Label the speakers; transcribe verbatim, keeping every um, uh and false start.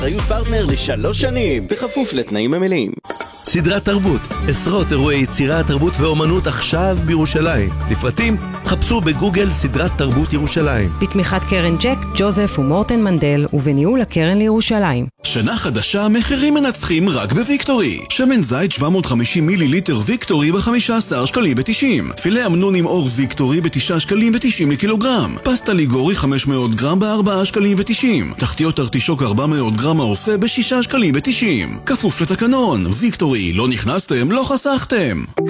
Speaker 1: אחריות פרטנר לשלוש שנים, בכפוף לתנאים המלאים.
Speaker 2: סדרת תרבות, עשרות אירועי יצירה, תרבות ואומנות עכשיו בירושלים. לפרטים, חפשו בגוגל סדרת תרבות ירושלים.
Speaker 3: בתמיכת קרן ג'ק, ג'וזף ומורטן מנדל, ובניהול הקרן לירושלים.
Speaker 4: שנה חדשה, מחירים מנצחים רק בוויקטורי. שמן זית שבע מאות וחמישים מיליליטר ויקטורי ב-חמישה עשר שקלים ו-תשעים. פילה אמנון עם אור ויקטורי ב-תשעה שקלים ו-תשעים לקילוגרם. פסטה ליגורי חמש מאות גרם ב-ארבעה שקלים ו-תשעים. תחתיות ארטישוק ארבע מאות גרם האופה ב-שישה שקלים ו-תשעים. כפוף לתקנון, ויקטורי, לא נכנסתם, לא חסכתם.